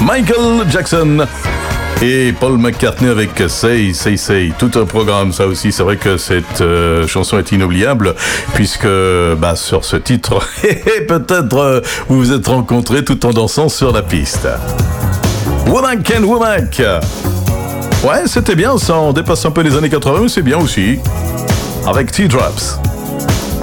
Michael Jackson et Paul McCartney avec Say, Say, Say. Tout un programme, ça aussi. C'est vrai que cette chanson est inoubliable puisque sur ce titre, peut-être vous vous êtes rencontrés tout en dansant sur la piste. Womack and Womack. Ouais, c'était bien ça. On dépasse un peu les années 80, c'est bien aussi. Avec Teardrops.